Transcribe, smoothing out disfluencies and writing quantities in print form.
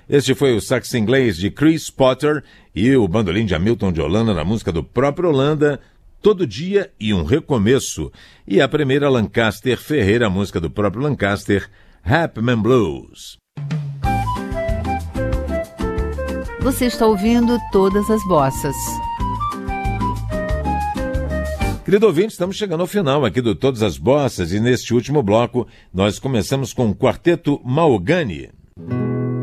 Este foi o sax inglês de Chris Potter e o bandolim de Hamilton de Holanda na música do próprio Holanda, Todo Dia e um Recomeço. E a primeira, Lancaster Ferreira, a música do próprio Lancaster, Happy Man Blues. Você está ouvindo Todas as Bossas. Querido ouvinte, estamos chegando ao final aqui do Todas as Bossas e neste último bloco nós começamos com o quarteto Mahogany.